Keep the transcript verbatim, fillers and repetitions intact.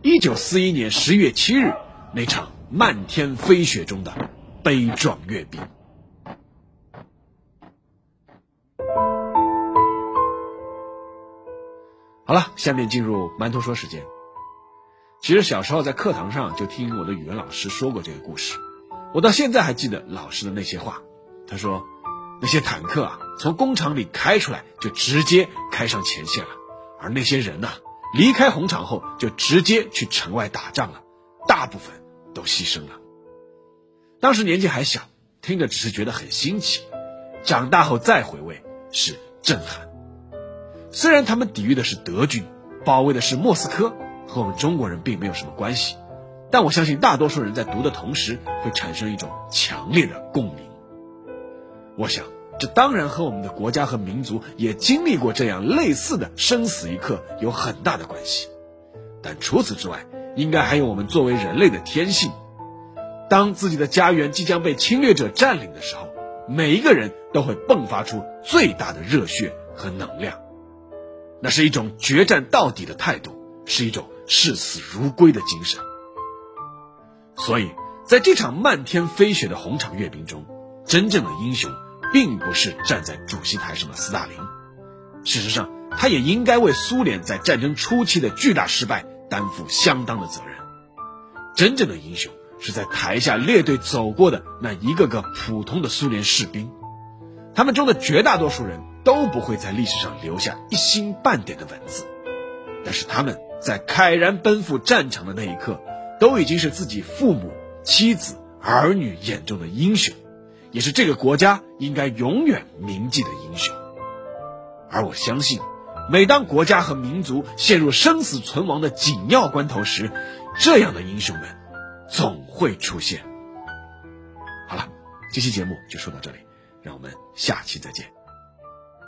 一九四一年十月七日那场漫天飞雪中的悲壮阅兵。好了，下面进入馒头说时间。其实小时候在课堂上就听我的语文老师说过这个故事，我到现在还记得老师的那些话。他说那些坦克啊，从工厂里开出来就直接开上前线了，而那些人呢、啊，离开红场后就直接去城外打仗了，大部分都牺牲了。当时年纪还小，听着只是觉得很新奇，长大后再回味是震撼。虽然他们抵御的是德军，保卫的是莫斯科，和我们中国人并没有什么关系，但我相信大多数人在读的同时会产生一种强烈的共鸣。我想这当然和我们的国家和民族也经历过这样类似的生死一刻有很大的关系，但除此之外，应该还有我们作为人类的天性。当自己的家园即将被侵略者占领的时候，每一个人都会迸发出最大的热血和能量，那是一种决战到底的态度，是一种视死如归的精神。所以在这场漫天飞雪的红场阅兵中，真正的英雄并不是站在主席台上的斯大林，事实上他也应该为苏联在战争初期的巨大失败担负相当的责任。真正的英雄是在台下列队走过的那一个个普通的苏联士兵，他们中的绝大多数人都不会在历史上留下一星半点的文字，但是他们在慨然奔赴战场的那一刻，都已经是自己父母、妻子、儿女眼中的英雄，也是这个国家应该永远铭记的英雄。而我相信，每当国家和民族陷入生死存亡的紧要关头时，这样的英雄们总会出现。好了，这期节目就说到这里，让我们下期再见。